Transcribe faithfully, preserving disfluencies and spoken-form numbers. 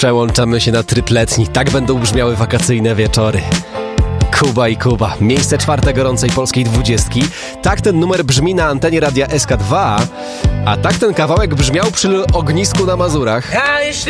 Przełączamy się na tryb letni. Tak będą brzmiały wakacyjne wieczory. Kuba i Kuba. Miejsce czwarte gorącej polskiej dwudziestki. Tak ten numer brzmi na antenie radia S K dwa, a tak ten kawałek brzmiał przy ognisku na Mazurach. A jeśli